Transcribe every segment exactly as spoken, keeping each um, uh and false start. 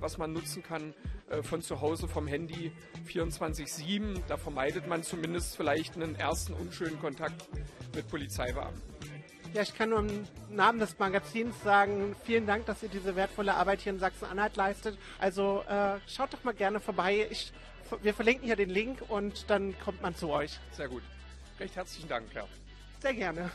was man nutzen kann äh, von zu Hause vom Handy vierundzwanzig sieben. Da vermeidet man zumindest vielleicht einen ersten unschönen Kontakt mit Polizeibeamten. Ja, ich kann nur im Namen des Magazins sagen, vielen Dank, dass ihr diese wertvolle Arbeit hier in Sachsen-Anhalt leistet. Also äh, schaut doch mal gerne vorbei. Ich, wir verlinken hier den Link und dann kommt man zu euch. Sehr gut. Recht herzlichen Dank, ja. Sehr gerne.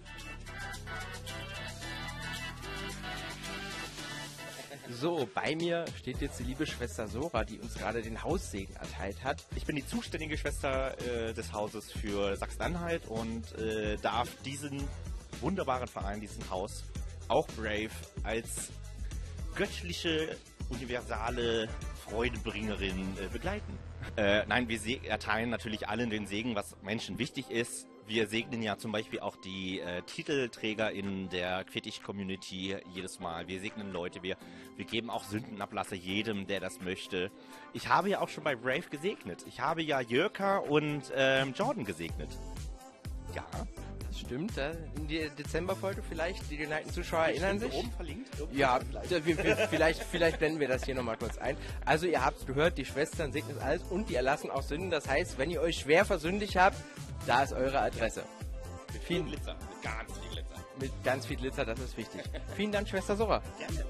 So, bei mir steht jetzt die liebe Schwester Sora, die uns gerade den Haussegen erteilt hat. Ich bin die zuständige Schwester äh, des Hauses für Sachsen-Anhalt und äh, darf diesen wunderbaren Verein, diesen Haus, auch Brave, als göttliche, universale Freudebringerin äh, begleiten. Äh, nein, wir erteilen natürlich allen den Segen, was Menschen wichtig ist. Wir segnen ja zum Beispiel auch die äh, Titelträger in der Quidditch-Community jedes Mal. Wir segnen Leute, wir, wir geben auch Sündenablasse jedem, der das möchte. Ich habe ja auch schon bei Brave gesegnet. Ich habe ja Jörka und ähm, Jordan gesegnet. Ja. Das stimmt. Ja. In die Dezemberfolge vielleicht, die geneigten Zuschauer erinnern sich. Oben verlinkt? Ja, vielleicht. Wir, wir, vielleicht, vielleicht blenden wir das hier nochmal kurz ein. Also ihr habt gehört, die Schwestern segnen alles und die erlassen auch Sünden. Das heißt, wenn ihr euch schwer versündigt habt, da ist eure Adresse. Mit viel Glitzer. Mit ganz viel Glitzer. Mit ganz viel Glitzer, das ist wichtig. Vielen Dank, Schwester Sora. Gerne.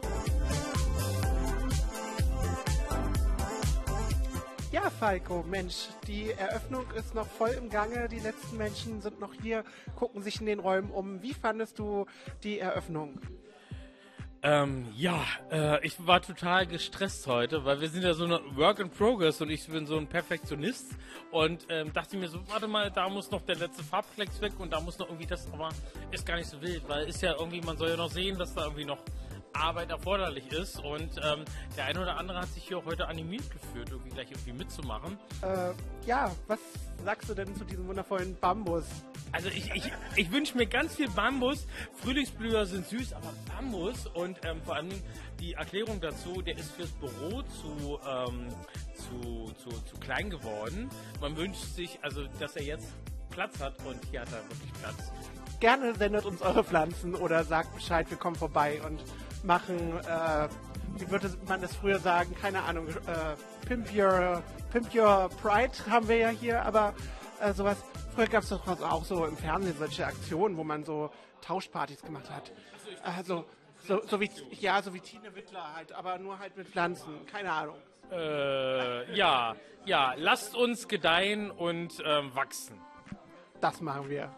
Ja, Falco, Mensch, die Eröffnung ist noch voll im Gange. Die letzten Menschen sind noch hier, gucken sich in den Räumen um. Wie fandest du die Eröffnung? Ähm, ja, äh, ich war total gestresst heute, weil wir sind ja so eine Work in Progress und ich bin so ein Perfektionist und ähm, dachte mir so, warte mal, da muss noch der letzte Farbflex weg und da muss noch irgendwie das, aber ist gar nicht so wild, weil ist ja irgendwie, man soll ja noch sehen, dass da irgendwie noch Arbeit erforderlich ist und ähm, der eine oder andere hat sich hier auch heute animiert gefühlt, irgendwie gleich irgendwie mitzumachen. Äh, ja, was sagst du denn zu diesem wundervollen Bambus? Also ich, ich, ich wünsche mir ganz viel Bambus. Frühlingsblüher sind süß, aber Bambus und ähm, vor allem die Erklärung dazu, der ist fürs Büro zu, ähm, zu, zu, zu klein geworden. Man wünscht sich, also dass er jetzt Platz hat und hier hat er wirklich Platz. Gerne sendet uns eure Pflanzen oder sagt Bescheid, wir kommen vorbei und machen, äh, wie würde man das früher sagen, keine Ahnung, äh, Pimp Your, Pimp Your Pride haben wir ja hier, aber äh, sowas, früher gab es doch auch so im Fernsehen solche Aktionen, wo man so Tauschpartys gemacht hat. Also, so, so wie, ja, so wie Tine Wittler halt, aber nur halt mit Pflanzen, keine Ahnung. Äh, ja, ja, lasst uns gedeihen und ähm, wachsen. Das machen wir.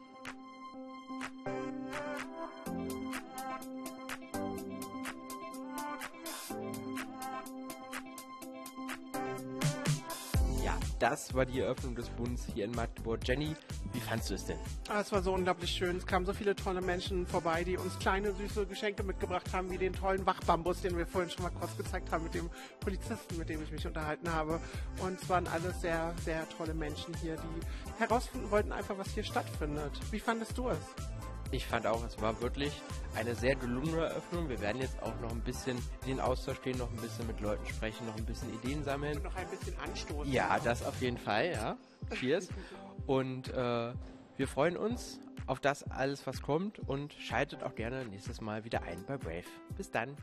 Das war die Eröffnung des Bundes hier in Magdeburg. Jenny, wie fandst du es denn? Ah, es war so unglaublich schön. Es kamen so viele tolle Menschen vorbei, die uns kleine, süße Geschenke mitgebracht haben, wie den tollen Wachbambus, den wir vorhin schon mal kurz gezeigt haben, mit dem Polizisten, mit dem ich mich unterhalten habe. Und es waren alles sehr, sehr tolle Menschen hier, die herausfinden wollten einfach, was hier stattfindet. Wie fandest du es? Ich fand auch, es war wirklich eine sehr gelungene Eröffnung. Wir werden jetzt auch noch ein bisschen in den Austausch gehen, noch ein bisschen mit Leuten sprechen, noch ein bisschen Ideen sammeln. Und noch ein bisschen anstoßen. Ja, das auf jeden Fall, ja. Cheers. Und äh, wir freuen uns auf das alles, was kommt und schaltet auch gerne nächstes Mal wieder ein bei Brave. Bis dann.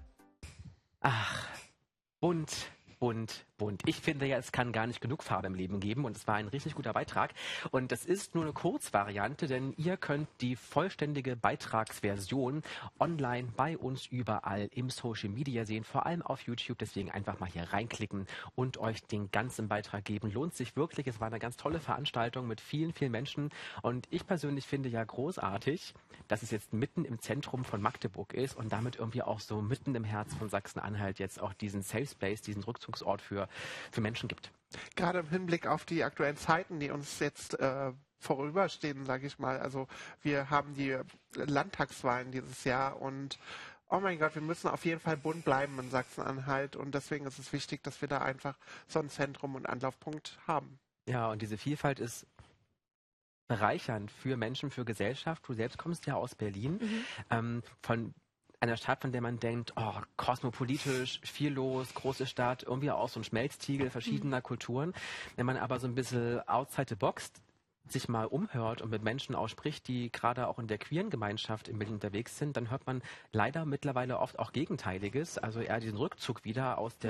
Ach, bunt. Bunt, bunt. Ich finde ja, es kann gar nicht genug Farbe im Leben geben und es war ein richtig guter Beitrag. Und das ist nur eine Kurzvariante, denn ihr könnt die vollständige Beitragsversion online bei uns überall im Social Media sehen, vor allem auf YouTube. Deswegen einfach mal hier reinklicken und euch den ganzen Beitrag geben. Lohnt sich wirklich. Es war eine ganz tolle Veranstaltung mit vielen, vielen Menschen. Und ich persönlich finde ja großartig, dass es jetzt mitten im Zentrum von Magdeburg ist und damit irgendwie auch so mitten im Herz von Sachsen-Anhalt jetzt auch diesen Safe Space, diesen Rückzugsort für, für Menschen gibt. Gerade im Hinblick auf die aktuellen Zeiten, die uns jetzt äh, vorüberstehen, sage ich mal. Also wir haben die Landtagswahlen dieses Jahr und oh mein Gott, wir müssen auf jeden Fall bunt bleiben in Sachsen-Anhalt und deswegen ist es wichtig, dass wir da einfach so ein Zentrum und Anlaufpunkt haben. Ja, und diese Vielfalt ist bereichernd für Menschen, für Gesellschaft. Du selbst kommst ja aus Berlin, mhm. ähm, von einer Stadt, von der man denkt, oh, kosmopolitisch, viel los, große Stadt, irgendwie auch so ein Schmelztiegel verschiedener mhm. Kulturen. Wenn man aber so ein bisschen outside the box sich mal umhört und mit Menschen ausspricht, die gerade auch in der queeren Gemeinschaft in Berlin unterwegs sind, dann hört man leider mittlerweile oft auch Gegenteiliges, also eher diesen Rückzug wieder aus der